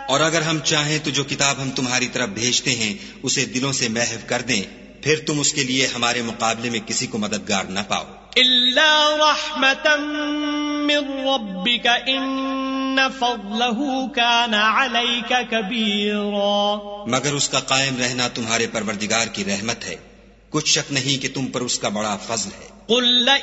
और अगर हम चाहें तो जो किताब हम तुम्हारी तरफ भेजते हैं उसे दिलों से महव कर दें, फिर तुम उसके लिए हमारे मुकाबले में किसी को मददगार न पाओ। इल्ला रहमतम मिर रब्बिका इन्न फज़लहु काना अलैका कबीरा, मगर उसका कायम रहना तुम्हारे परवरदिगार की रहमत है, कुछ शक नहीं कि तुम पर उसका बड़ा फज़ल है।